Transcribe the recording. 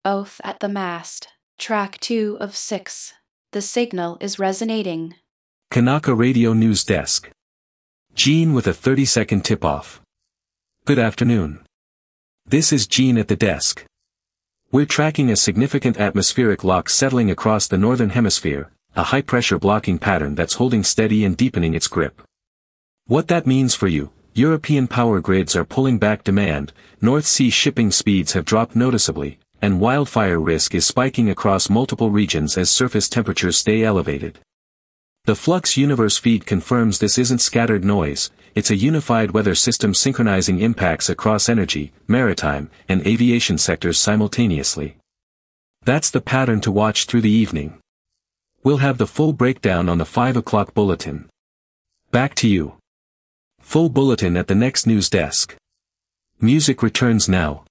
Oath at the mast. Track 2 of 6. The signal is resonating. Kanaka Radio News Desk. Gene with a 30-second tip-off. Good afternoon. This is Gene at the desk. We're tracking a significant atmospheric lock settling across the northern hemisphere, a high-pressure blocking pattern that's holding steady and deepening its grip. What that means for you: European power grids are pulling back demand, North Sea shipping speeds have dropped noticeably, and wildfire risk is spiking across multiple regions as surface temperatures stay elevated. The Flux Universe feed confirms this isn't scattered noise, it's a unified weather system synchronizing impacts across energy, maritime, and aviation sectors simultaneously. That's the pattern to watch through the evening. We'll have the full breakdown on the 5 o'clock bulletin. Back to you. Full bulletin at the next news desk. Music returns now.